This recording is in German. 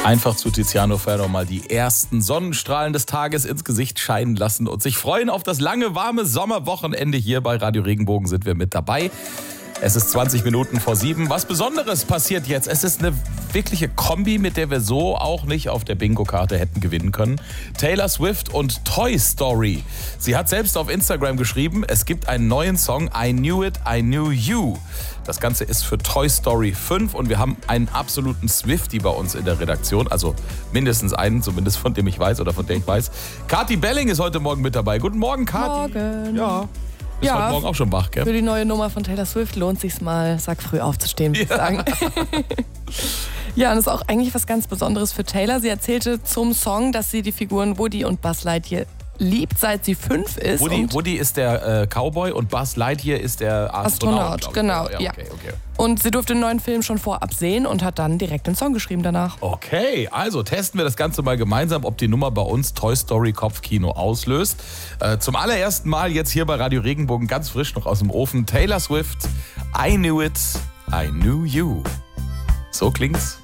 Einfach zu Tiziano Ferro mal die ersten Sonnenstrahlen des Tages ins Gesicht scheinen lassen und sich freuen auf das lange, warme Sommerwochenende. Hier bei Radio Regenbogen sind wir mit dabei. Es ist 20 Minuten vor 7. Was Besonderes passiert jetzt. Es ist eine wirkliche Kombi, mit der wir so auch nicht auf der Bingo-Karte hätten gewinnen können. Taylor Swift und Toy Story. Sie hat selbst auf Instagram geschrieben, es gibt einen neuen Song, I Knew It, I Knew You. Das Ganze ist für Toy Story 5 und wir haben einen absoluten Swiftie bei uns in der Redaktion. Also mindestens einen, zumindest von dem ich weiß oder von der ich weiß. Kathi Belling ist heute Morgen mit dabei. Guten Morgen, Kathi. Morgen. Ja. Ist heute Morgen auch schon wach, gell? Für die neue Nummer von Taylor Swift lohnt sich's mal, früh aufzustehen, würde ich sagen. Ja, und das ist auch eigentlich was ganz Besonderes für Taylor. Sie erzählte zum Song, dass sie die Figuren Woody und Buzz Lightyear liebt, seit sie 5 ist. Woody ist der Cowboy und Buzz Lightyear ist der Astronaut. Genau, ja. Okay. Und sie durfte den neuen Film schon vorab sehen und hat dann direkt den Song geschrieben danach. Okay, also testen wir das Ganze mal gemeinsam, ob die Nummer bei uns Toy Story Kopfkino auslöst. Zum allerersten Mal jetzt hier bei Radio Regenbogen, ganz frisch noch aus dem Ofen, Taylor Swift, I Knew It, I Knew You. So klingt's.